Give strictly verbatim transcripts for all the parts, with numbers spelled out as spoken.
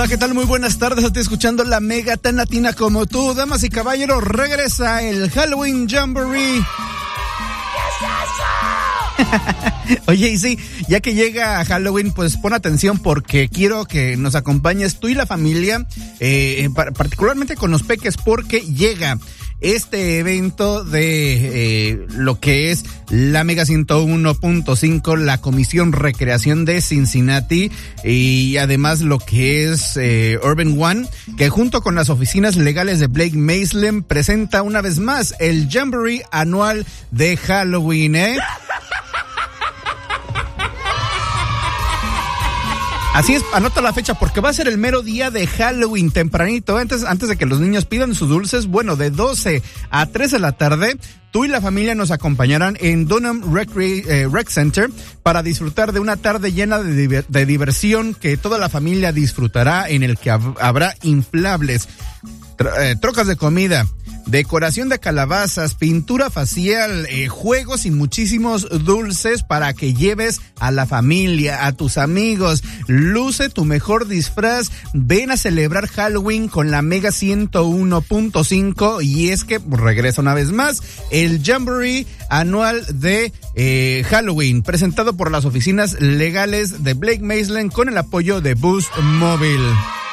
Hola, ¿qué tal? Muy buenas tardes. Estoy escuchando la mega tan latina como tú. Damas y caballeros, regresa el Halloween Jamboree. ¿Qué es eso? Oye, y sí, ya que llega Halloween, pues pon atención porque quiero que nos acompañes tú y la familia, eh, particularmente con los peques, porque llega este evento de eh, lo que es la Mega ciento uno punto cinco, la Comisión Recreación de Cincinnati, y además lo que es eh, Urban One, que junto con las oficinas legales de Blake Maesland presenta una vez más el Jamboree anual de Halloween, ¿eh? Así es, anota la fecha porque va a ser el mero día de Halloween, tempranito, antes, antes de que los niños pidan sus dulces. Bueno, de doce a tres de la tarde, tú y la familia nos acompañarán en Dunham Recre- eh, Rec Center para disfrutar de una tarde llena de, diver- de diversión que toda la familia disfrutará, en el que hab- habrá inflables, tr- eh, trocas de comida, decoración de calabazas, pintura facial, eh, juegos y muchísimos dulces para que lleves a la familia, a tus amigos. Luce tu mejor disfraz. Ven a celebrar Halloween con la Mega ciento uno punto cinco, y es que regresa una vez más el Jamboree anual de eh, Halloween, presentado por las oficinas legales de Blake Maesland con el apoyo de Boost Mobile.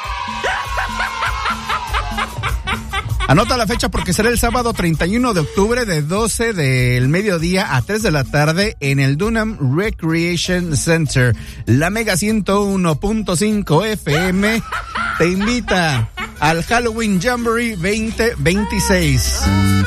Anota la fecha porque será el sábado treinta y uno de octubre de doce del mediodía a tres de la tarde en el Dunham Recreation Center. La Mega ciento uno punto cinco F M te invita al Halloween Jamboree veinte veintiséis.